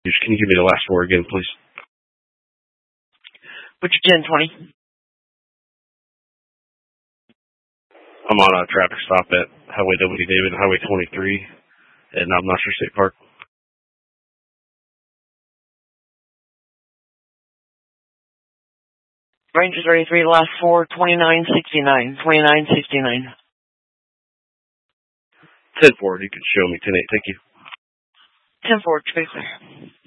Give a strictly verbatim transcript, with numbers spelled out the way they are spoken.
Can you give me the last four again, please? What's your ten twenty? I'm on a traffic stop at Highway W. David and Highway twenty-three at Knobnotcher State Park. Ranger thirty-three, last four, twenty-nine sixty-nine. twenty-nine sixty-nine. ten four, you can show me. ten eight, thank you. ten four, to be clear.